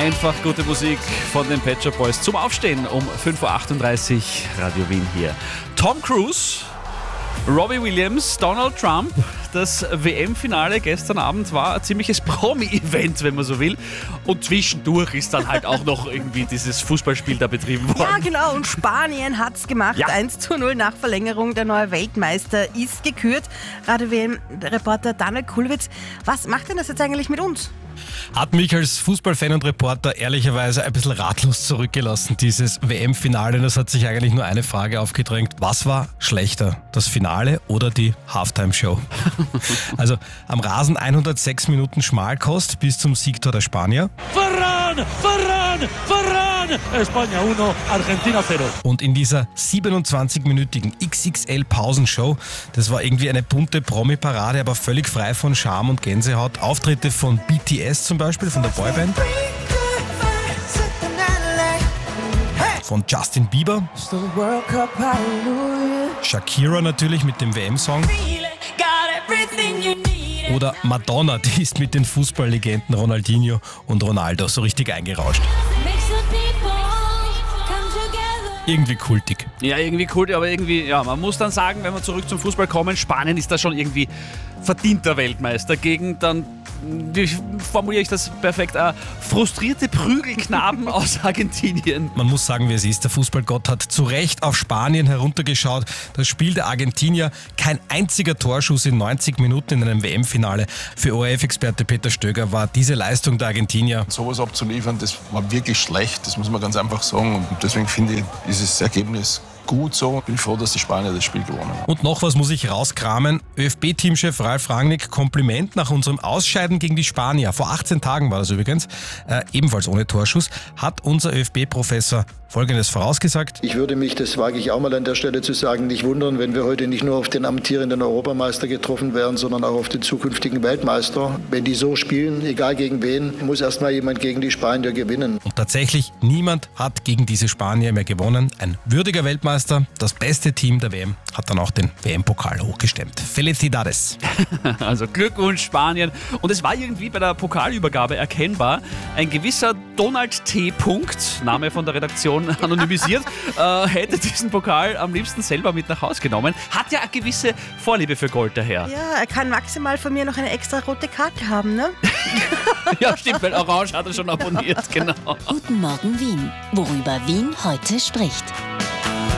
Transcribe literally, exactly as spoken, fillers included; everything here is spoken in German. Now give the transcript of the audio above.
Einfach gute Musik von den Pet Shop Boys zum Aufstehen um fünf Uhr achtunddreißig, Radio Wien hier. Tom Cruise, Robbie Williams, Donald Trump. Das W M-Finale gestern Abend war ein ziemliches Promi-Event, wenn man so will. Und zwischendurch ist dann halt auch noch irgendwie dieses Fußballspiel da betrieben worden. Ja, genau. Und Spanien hat's gemacht. Ja. eins zu null nach Verlängerung. Der neue Weltmeister ist gekürt. Radio W M-Reporter Daniel Kulwitz. Was macht denn das jetzt eigentlich mit uns? Hat mich als Fußballfan und Reporter ehrlicherweise ein bisschen ratlos zurückgelassen, dieses W M-Finale. Das hat sich eigentlich nur eine Frage aufgedrängt. Was war schlechter, das Finale oder die Halftime-Show? Also am Rasen hundertsechs Minuten Schmalkost bis zum Siegtor der Spanier. Ferran, Ferran, Ferran! España eins, Argentina null. Und in dieser siebenundzwanzig-minütigen X X L-Pausenshow, das war irgendwie eine bunte Promi-Parade, aber völlig frei von Charme und Gänsehaut. Auftritte von B T S zum Beispiel, von der Boyband. Von Justin Bieber. Shakira natürlich mit dem W M-Song. Oder Madonna, die ist mit den Fußballlegenden Ronaldinho und Ronaldo so richtig eingerauscht. Irgendwie kultig. Ja, irgendwie cool, aber irgendwie, ja, man muss dann sagen, wenn wir zurück zum Fußball kommen, Spanien ist da schon irgendwie verdienter Weltmeister gegen dann, wie formuliere ich das perfekt, äh, frustrierte Prügelknaben aus Argentinien. Man muss sagen, wie es ist. Der Fußballgott hat zu Recht auf Spanien heruntergeschaut. Das Spiel der Argentinier, kein einziger Torschuss in neunzig Minuten in einem W M-Finale. Für O R F-Experte Peter Stöger war diese Leistung der Argentinier. Sowas abzuliefern, das war wirklich schlecht, das muss man ganz einfach sagen. Und deswegen finde ich dieses Ergebnis gut so. Ich bin froh, dass die Spanier das Spiel gewonnen haben. Und noch was muss ich rauskramen. ÖFB-Teamchef Ralf Rangnick, Kompliment nach unserem Ausscheiden gegen die Spanier. Vor achtzehn Tagen war das übrigens, äh, ebenfalls ohne Torschuss, hat unser ÖFB-Professor Folgendes vorausgesagt. Ich würde mich, das wage ich auch mal an der Stelle zu sagen, nicht wundern, wenn wir heute nicht nur auf den amtierenden Europameister getroffen wären, sondern auch auf den zukünftigen Weltmeister. Wenn die so spielen, egal gegen wen, muss erstmal jemand gegen die Spanier gewinnen. Und tatsächlich, niemand hat gegen diese Spanier mehr gewonnen. Ein würdiger Weltmeister, das beste Team der W M, hat dann auch den W M-Pokal hochgestemmt. Felicidades. Also Glückwunsch Spanien. Und es war irgendwie bei der Pokalübergabe erkennbar, ein gewisser Donald T. Punkt, Name von der Redaktion anonymisiert, äh, hätte diesen Pokal am liebsten selber mit nach Hause genommen. Hat ja eine gewisse Vorliebe für Gold daher. Ja, er kann maximal von mir noch eine extra rote Karte haben, ne? Ja, stimmt, weil Orange hat er schon abonniert, genau. Guten Morgen Wien, worüber Wien heute spricht.